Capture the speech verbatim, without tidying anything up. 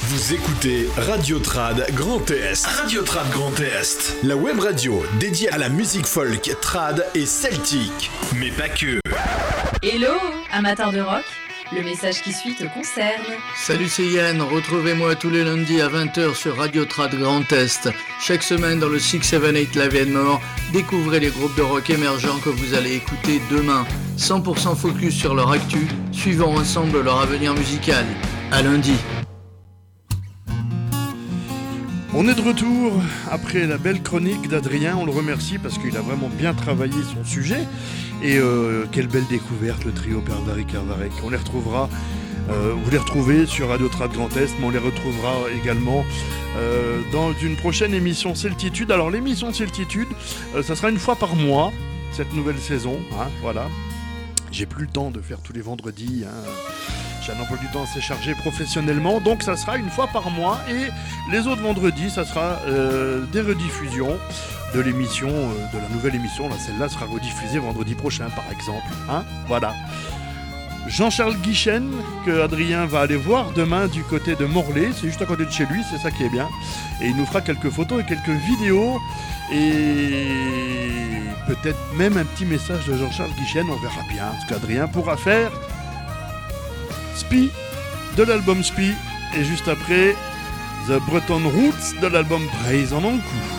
Vous écoutez Radio Trad Grand Est. Radio Trad Grand Est. La web radio dédiée à la musique folk, trad et celtique. Mais pas que. Hello, amateur de rock. Le message qui suit te concerne. Salut, c'est Yann. Retrouvez-moi tous les lundis à vingt heures sur Radio Trad Grand Est. Chaque semaine dans le six sept huit Live and More, découvrez les groupes de rock émergents que vous allez écouter demain. cent pour cent focus sur leur actu, suivons ensemble leur avenir musical. À lundi. On est de retour après la belle chronique d'Adrien, on le remercie parce qu'il a vraiment bien travaillé son sujet. Et euh, quelle belle découverte, le trio Pervarek-Kervarek. On les retrouvera, euh, vous les retrouvez sur Radio Trad Grand Est, mais on les retrouvera également euh, dans une prochaine émission Celtitude. Alors l'émission Celtitude, euh, ça sera une fois par mois, cette nouvelle saison, hein, voilà. J'ai plus le temps de faire tous les vendredis, hein. J'ai un emploi du temps assez chargé professionnellement, donc ça sera une fois par mois. Et les autres vendredis, ça sera euh, des rediffusions de l'émission, euh, de la nouvelle émission. Là, celle-là sera rediffusée vendredi prochain, par exemple. Hein, voilà. Jean-Charles Guichen, que Adrien va aller voir demain du côté de Morlaix. C'est juste à côté de chez lui, c'est ça qui est bien. Et il nous fera quelques photos et quelques vidéos. Et peut-être même un petit message de Jean-Charles Guichen, on verra bien ce qu'Adrien pourra faire. Spi, de l'album Spi, et juste après, The Breton Roots de l'album Praise en Ankou.